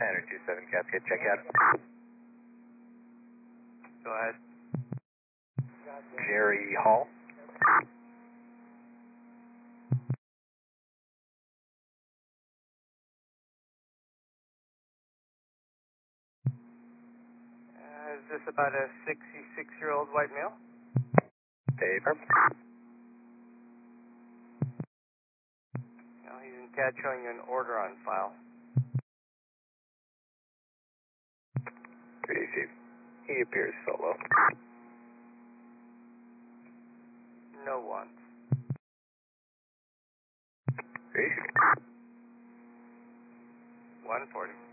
Tanner 27 Cascade, check out. Go ahead. Jerry Hall. Is this about a 66-year-old white male? Paper. No, he's in CAD showing you an order on file. Receive. He appears solo. No one. Receive. 140.